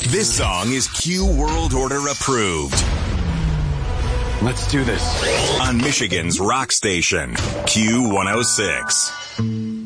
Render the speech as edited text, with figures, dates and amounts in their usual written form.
This song is Q World Order approved. Let's do this. On Michigan's rock station, Q106.